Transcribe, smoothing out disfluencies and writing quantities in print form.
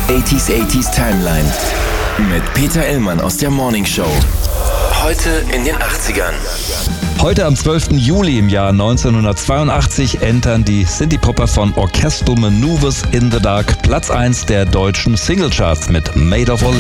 80s Timeline mit Peter Illmann aus der Morning Show. Heute in den 80ern. Heute am 12. Juli im Jahr 1982 entern die Synthie-Popper von Orchestral Maneuvers in the Dark Platz 1 der deutschen Singlecharts mit Made of All